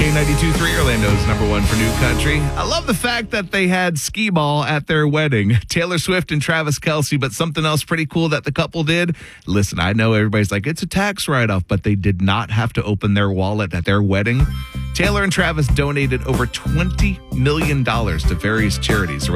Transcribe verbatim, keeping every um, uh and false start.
K ninety-two point three, Orlando's number one for new country. I love the fact that they had skee ball at their wedding. Taylor Swift and Travis Kelce, but something else pretty cool that the couple did. Listen, I know everybody's like, it's a tax write-off, but they did not have to open their wallet at their wedding. Taylor and Travis donated over twenty million dollars to various charities around